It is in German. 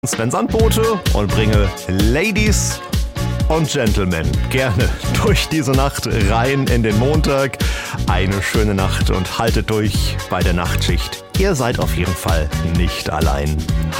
Sven Sandbote und bringe Ladies und Gentlemen gerne durch diese Nacht rein in den Montag. Eine schöne Nacht und haltet durch bei der Nachtschicht. Ihr seid auf jeden Fall nicht allein.